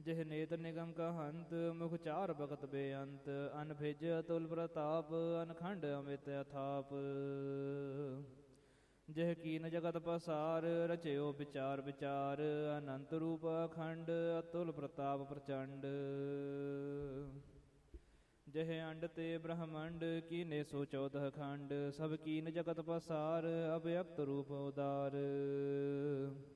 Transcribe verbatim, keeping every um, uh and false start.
ਜਿਹ ਨੇਤ ਨਿਗਮ ਕਹੰਤ ਮੁਖ ਚਾਰ ਬਗਤ ਬੇਅੰਤ ਅਨ ਭਿਜ ਅਤੁਲ ਪ੍ਰਤਾਪ ਅਨਖੰਡ ਅਮਿਤ ਅਥਾਪ ਜਿਹ ਕੀਨ ਜਗਤ ਪਸਾਰ ਰਚਿਓ ਵਿਚਾਰ ਵਿਚਾਰ ਅਨੰਤ ਰੂਪ ਅਖੰਡ ਅਤੁਲ ਪ੍ਰਤਾਪ ਪ੍ਰਚੰਡ ਜਿਹ ਅੰਡ ਤੇ ਬ੍ਰਹਮੰਡ ਕੀਨੇ ਸੋ ਚੌਦਹ ਖੰਡ ਸਭ ਕੀਨ ਜਗਤ ਪਸਾਰ ਅਭਿਅਕਤ ਰੂਪ ਉਦਾਰ